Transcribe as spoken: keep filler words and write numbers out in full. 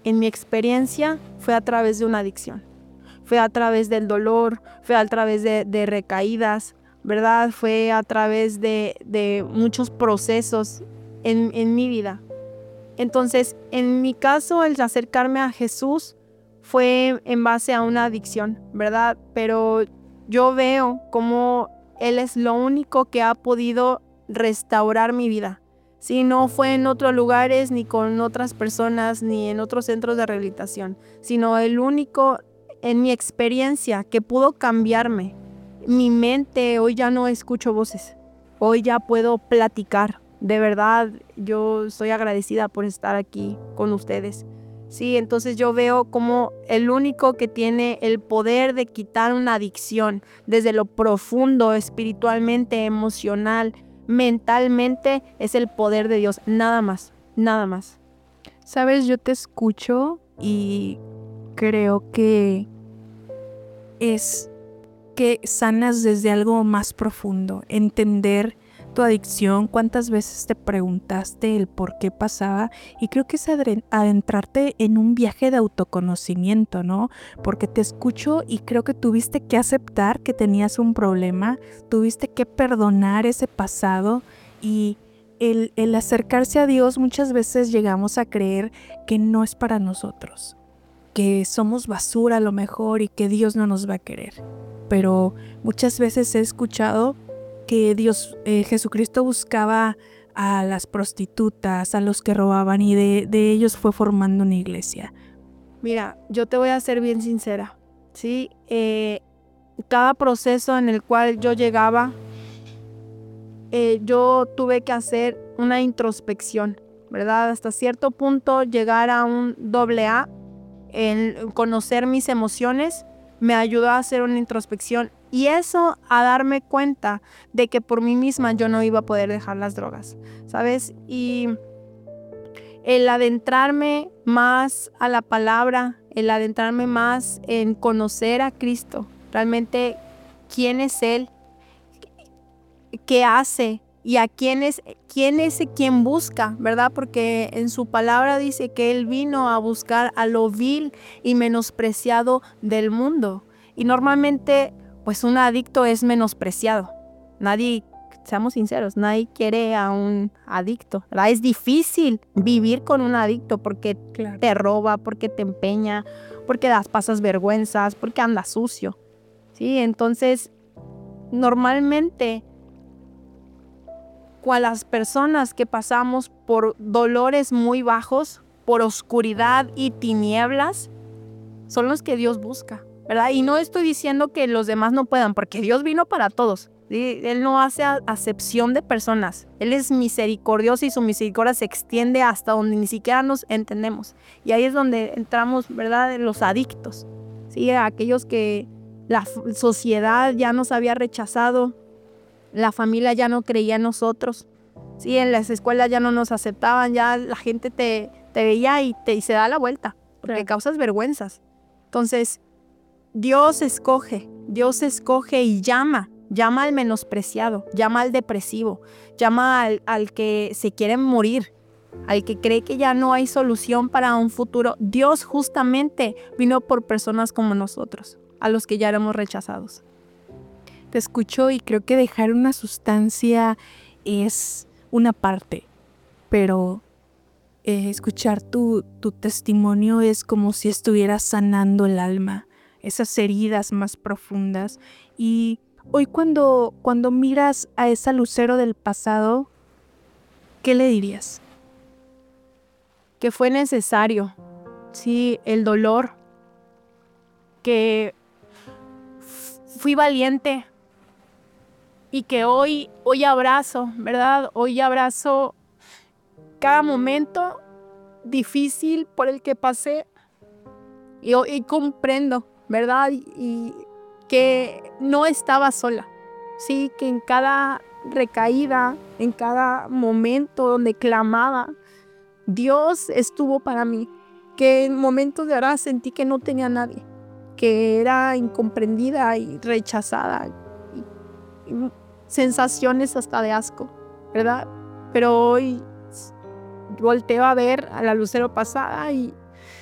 en mi experiencia fue a través de una adicción. Fue a través del dolor, fue a través de, de recaídas, ¿verdad? Fue a través de, de muchos procesos en, en mi vida. Entonces, en mi caso, el acercarme a Jesús fue en base a una adicción, ¿verdad? Pero yo veo cómo Él es lo único que ha podido restaurar mi vida. Sí, no fue en otros lugares, ni con otras personas, ni en otros centros de rehabilitación, sino el único en mi experiencia que pudo cambiarme. Mi mente, hoy ya no escucho voces, hoy ya puedo platicar. De verdad, yo estoy agradecida por estar aquí con ustedes. Sí, entonces yo veo como el único que tiene el poder de quitar una adicción desde lo profundo, espiritualmente, emocional, mentalmente, es el poder de Dios. Nada más, nada más. Sabes, yo te escucho y creo que es que sanas desde algo más profundo, entender tu adicción, cuántas veces te preguntaste el por qué pasaba, y creo que es adentrarte en un viaje de autoconocimiento, ¿no? Porque te escucho y creo que tuviste que aceptar que tenías un problema, tuviste que perdonar ese pasado, y el, el acercarse a Dios, muchas veces llegamos a creer que no es para nosotros, que somos basura a lo mejor y que Dios no nos va a querer. Pero muchas veces he escuchado que Dios, eh, Jesucristo buscaba a las prostitutas, a los que robaban, y de, de ellos fue formando una iglesia. Mira, yo te voy a ser bien sincera, ¿sí? Eh, cada proceso en el cual yo llegaba, eh, yo tuve que hacer una introspección, ¿verdad? Hasta cierto punto llegar a un doble A, en conocer mis emociones, me ayudó a hacer una introspección, y eso a darme cuenta de que por mí misma yo no iba a poder dejar las drogas, ¿sabes? Y el adentrarme más a la palabra, el adentrarme más en conocer a Cristo, realmente quién es Él, qué hace y a quién es, quién es quien busca, ¿verdad? Porque en su palabra dice que Él vino a buscar a lo vil y menospreciado del mundo. Y normalmente, pues un adicto es menospreciado. Nadie, seamos sinceros, nadie quiere a un adicto, ¿verdad? Es difícil vivir con un adicto porque claro, te roba, porque te empeña, porque das, pasas vergüenzas, porque anda sucio, ¿sí? Entonces, normalmente, con las personas que pasamos por dolores muy bajos, por oscuridad y tinieblas, son los que Dios busca, ¿verdad? Y no estoy diciendo que los demás no puedan, porque Dios vino para todos, ¿sí? Él no hace acepción de personas. Él es misericordioso y su misericordia se extiende hasta donde ni siquiera nos entendemos. Y ahí es donde entramos, ¿verdad? Los adictos, ¿sí? Aquellos que la sociedad ya nos había rechazado, la familia ya no creía en nosotros, ¿sí? En las escuelas ya no nos aceptaban, ya la gente te, te veía y, te, y se da la vuelta, porque sí, causas vergüenzas. Entonces, Dios escoge, Dios escoge y llama, llama al menospreciado, llama al depresivo, llama al, al que se quiere morir, al que cree que ya no hay solución para un futuro. Dios justamente vino por personas como nosotros, a los que ya éramos rechazados. Te escucho y creo que dejar una sustancia es una parte, pero eh, escuchar tu, tu testimonio es como si estuvieras sanando el alma, esas heridas más profundas. Y hoy cuando, cuando miras a esa Lucero del pasado, ¿qué le dirías? Que fue necesario, sí, el dolor, que fui valiente y que hoy, hoy abrazo, ¿verdad? Hoy abrazo cada momento difícil por el que pasé y hoy comprendo, ¿verdad? Y, y que no estaba sola, sí, que en cada recaída, en cada momento donde clamaba, Dios estuvo para mí, que en momentos de verdad sentí que no tenía nadie, que era incomprendida y rechazada, y, y sensaciones hasta de asco, ¿verdad? Pero hoy volteo a ver a la Lucero pasada y,